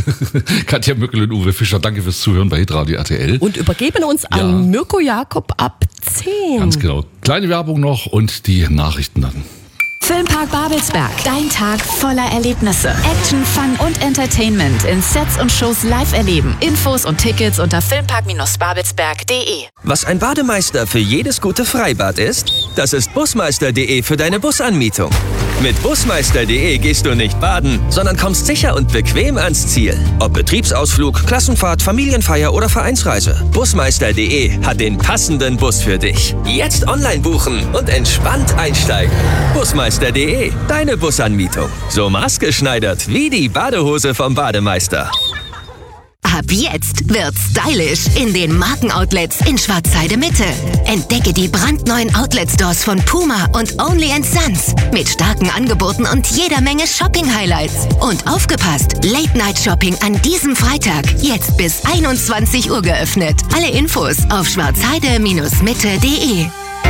Katja Mückel und Uwe Fischer, danke fürs Zuhören bei Hitradio RTL. Und übergeben uns an Mirko Jakob ab 10. Ganz genau. Kleine Werbung noch und die Nachrichten dann. Filmpark Babelsberg. Dein Tag voller Erlebnisse. Action, Fun und Entertainment in Sets und Shows live erleben. Infos und Tickets unter filmpark-babelsberg.de. Was ein Bademeister für jedes gute Freibad ist, das ist busmeister.de für deine Busanmietung. Mit busmeister.de gehst du nicht baden, sondern kommst sicher und bequem ans Ziel. Ob Betriebsausflug, Klassenfahrt, Familienfeier oder Vereinsreise. Busmeister.de hat den passenden Bus für dich. Jetzt online buchen und entspannt einsteigen. Busmeister.de, deine Busanmietung. So maßgeschneidert wie die Badehose vom Bademeister. Ab jetzt wird's stylisch in den Markenoutlets in Schwarzheide Mitte. Entdecke die brandneuen Outlet-Stores von Puma und Only & Sons mit starken Angeboten und jeder Menge Shopping-Highlights. Und aufgepasst, Late-Night-Shopping an diesem Freitag, jetzt bis 21 Uhr geöffnet. Alle Infos auf schwarzheide-mitte.de.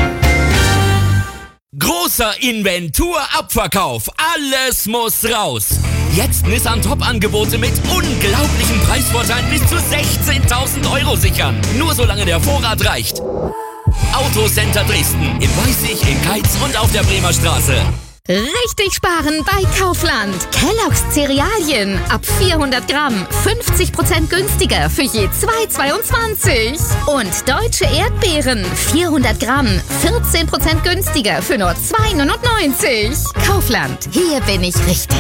Großer Inventur-Abverkauf. Alles muss raus. Jetzt Nissan Top-Angebote mit unglaublichen Preisvorteilen bis zu 16.000 Euro sichern. Nur solange der Vorrat reicht. Autocenter Dresden in Weißig, in Keitz und auf der Bremer Straße. Richtig sparen bei Kaufland. Kellogg's Cerealien ab 400 Gramm 50% günstiger für je 2,22. Und deutsche Erdbeeren 400 Gramm 14% günstiger für nur 2,99. Kaufland, hier bin ich richtig.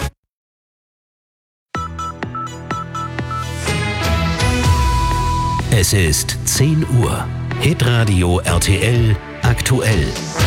Es ist 10 Uhr. Hitradio RTL aktuell.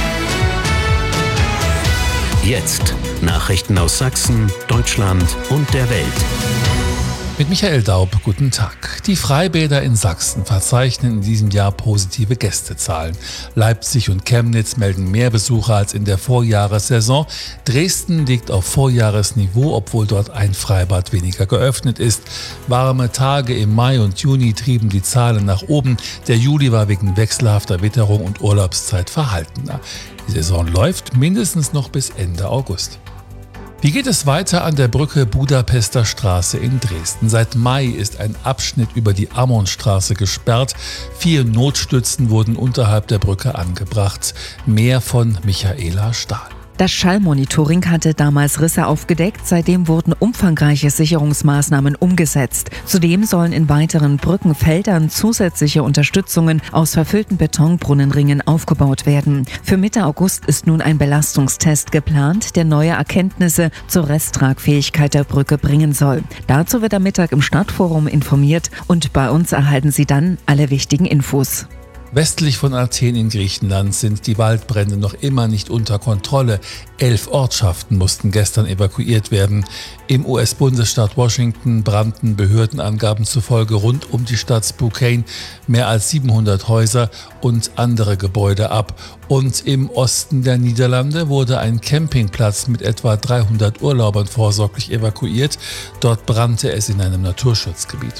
Jetzt Nachrichten aus Sachsen, Deutschland und der Welt. Mit Michael Daub, guten Tag. Die Freibäder in Sachsen verzeichnen in diesem Jahr positive Gästezahlen. Leipzig und Chemnitz melden mehr Besucher als in der Vorjahressaison. Dresden liegt auf Vorjahresniveau, obwohl dort ein Freibad weniger geöffnet ist. Warme Tage im Mai und Juni trieben die Zahlen nach oben. Der Juli war wegen wechselhafter Witterung und Urlaubszeit verhaltener. Die Saison läuft mindestens noch bis Ende August. Wie geht es weiter an der Brücke Budapester Straße in Dresden? Seit Mai ist ein Abschnitt über die Ammonstraße gesperrt. 4 Notstützen wurden unterhalb der Brücke angebracht. Mehr von Michaela Stahl. Das Schallmonitoring hatte damals Risse aufgedeckt, seitdem wurden umfangreiche Sicherungsmaßnahmen umgesetzt. Zudem sollen in weiteren Brückenfeldern zusätzliche Unterstützungen aus verfüllten Betonbrunnenringen aufgebaut werden. Für Mitte August ist nun ein Belastungstest geplant, der neue Erkenntnisse zur Resttragfähigkeit der Brücke bringen soll. Dazu wird am Mittag im Stadtforum informiert und bei uns erhalten Sie dann alle wichtigen Infos. Westlich von Athen in Griechenland sind die Waldbrände noch immer nicht unter Kontrolle. 11 Ortschaften mussten gestern evakuiert werden. Im US-Bundesstaat Washington brannten Behördenangaben zufolge rund um die Stadt Spokane mehr als 700 Häuser und andere Gebäude ab. Und im Osten der Niederlande wurde ein Campingplatz mit etwa 300 Urlaubern vorsorglich evakuiert. Dort brannte es in einem Naturschutzgebiet.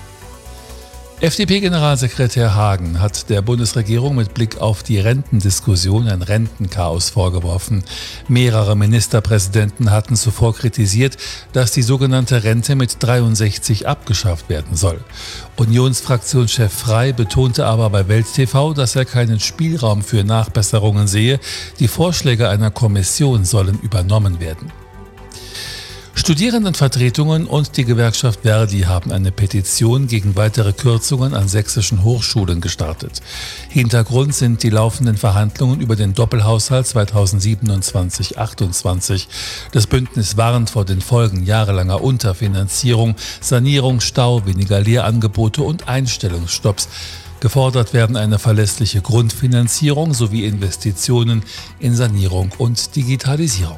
FDP-Generalsekretär Hagen hat der Bundesregierung mit Blick auf die Rentendiskussion ein Rentenchaos vorgeworfen. Mehrere Ministerpräsidenten hatten zuvor kritisiert, dass die sogenannte Rente mit 63 abgeschafft werden soll. Unionsfraktionschef Frey betonte aber bei Welt TV, dass er keinen Spielraum für Nachbesserungen sehe. Die Vorschläge einer Kommission sollen übernommen werden. Studierendenvertretungen und die Gewerkschaft Verdi haben eine Petition gegen weitere Kürzungen an sächsischen Hochschulen gestartet. Hintergrund sind die laufenden Verhandlungen über den Doppelhaushalt 2027-28. Das Bündnis warnt vor den Folgen jahrelanger Unterfinanzierung, Sanierung, Stau, weniger Lehrangebote und Einstellungsstopps. Gefordert werden eine verlässliche Grundfinanzierung sowie Investitionen in Sanierung und Digitalisierung.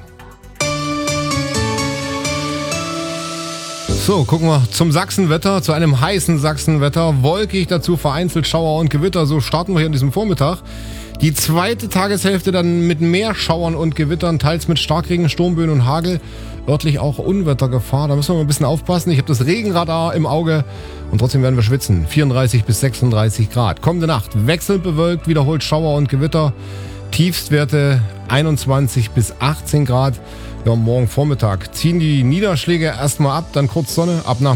So, gucken wir zum Sachsenwetter, zu einem heißen Sachsenwetter. Wolkig, dazu vereinzelt Schauer und Gewitter. So starten wir hier an diesem Vormittag. Die zweite Tageshälfte dann mit mehr Schauern und Gewittern, teils mit Starkregen, Sturmböen und Hagel. Örtlich auch Unwettergefahr. Da müssen wir mal ein bisschen aufpassen. Ich habe das Regenradar im Auge und trotzdem werden wir schwitzen. 34 bis 36 Grad. Kommende Nacht wechselnd bewölkt, wiederholt Schauer und Gewitter. Tiefstwerte 21 bis 18 Grad. Ja, morgen Vormittag ziehen die Niederschläge erstmal ab, dann kurz Sonne, ab nach